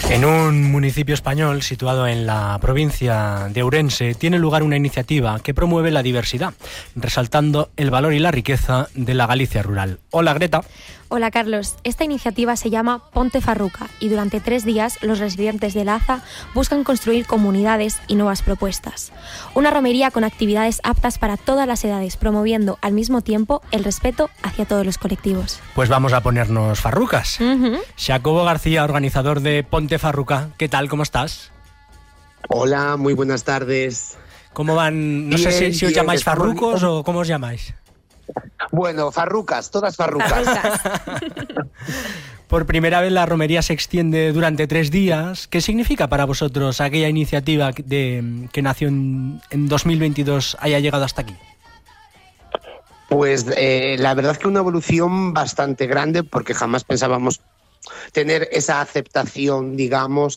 En un municipio español situado en la provincia de Ourense tiene lugar una iniciativa que promueve la diversidad, resaltando el valor y la riqueza de la Galicia rural. Hola, Greta. Hola, Carlos. Esta iniciativa se llama Ponte Farruca y durante 3 días los residentes de Laza buscan construir comunidades y nuevas propuestas. Una romería con actividades aptas para todas las edades, promoviendo al mismo tiempo el respeto hacia todos los colectivos. Pues vamos a ponernos farrucas. Jacobo García, organizador de Ponte Farruca. ¿Qué tal? ¿Cómo estás? Hola, muy buenas tardes. ¿Cómo van? No sé si os llamáis farrucos o cómo os llamáis. Bueno, farrucas, todas farrucas. Por primera vez la romería se extiende durante 3 días. ¿Qué significa para vosotros aquella iniciativa que nació en 2022 haya llegado hasta aquí? Pues la verdad es que una evolución bastante grande, porque jamás pensábamos tener esa aceptación, digamos,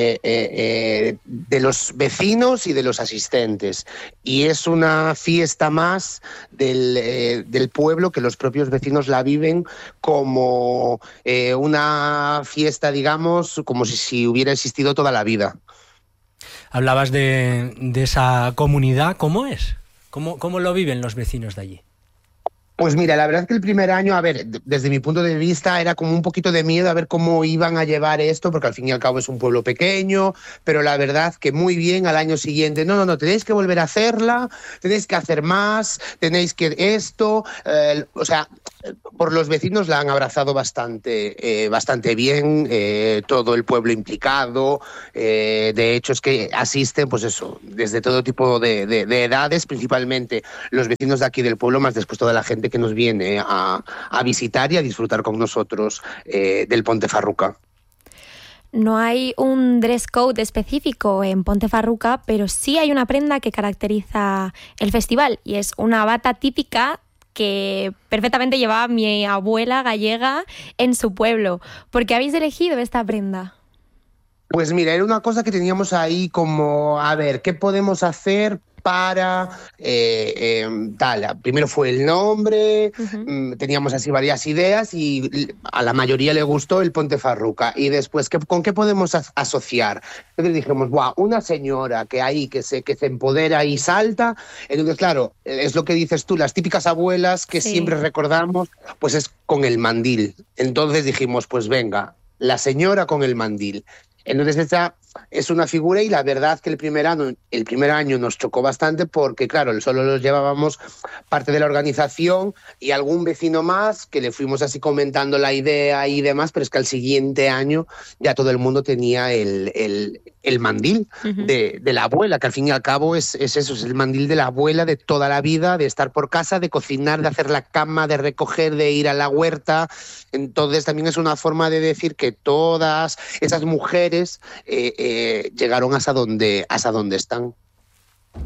de los vecinos y de los asistentes. Y es una fiesta más del pueblo, que los propios vecinos la viven como una fiesta, digamos, como si hubiera existido toda la vida. Hablabas de esa comunidad. ¿Cómo es? ¿Cómo lo viven los vecinos de allí? Pues mira, la verdad es que el primer año, a ver, desde mi punto de vista era como un poquito de miedo a ver cómo iban a llevar esto, porque al fin y al cabo es un pueblo pequeño, pero la verdad que muy bien. Al año siguiente, no, tenéis que volver a hacerla, tenéis que hacer más, tenéis que esto, o sea, por los vecinos la han abrazado bastante bien, todo el pueblo implicado. De hecho es que asisten, pues eso, desde todo tipo de edades, principalmente los vecinos de aquí del pueblo, más después toda la gente que nos viene a visitar y a disfrutar con nosotros del Ponte Farruca. No hay un dress code específico en Ponte Farruca, pero sí hay una prenda que caracteriza el festival y es una bata típica que perfectamente llevaba mi abuela gallega en su pueblo. ¿Por qué habéis elegido esta prenda? Pues mira, era una cosa que teníamos ahí como, a ver, ¿qué podemos hacer para tal? Primero fue el nombre, teníamos así varias ideas y a la mayoría le gustó el Ponte Farruca. Y después, ¿con qué podemos asociar? Entonces dijimos, una señora que se empodera y salta. Entonces, claro, es lo que dices tú, las típicas abuelas que siempre recordamos, pues es con el mandil. Entonces dijimos, pues venga, la señora con el mandil. Entonces esta es una figura y la verdad que el primer año nos chocó bastante porque, claro, solo los llevábamos parte de la organización y algún vecino más que le fuimos así comentando la idea y demás, pero es que al siguiente año ya todo el mundo tenía el mandil de la abuela, que al fin y al cabo es eso, es el mandil de la abuela de toda la vida, de estar por casa, de cocinar, de hacer la cama, de recoger, de ir a la huerta. Entonces también es una forma de decir que todas esas mujeres llegaron hasta donde están.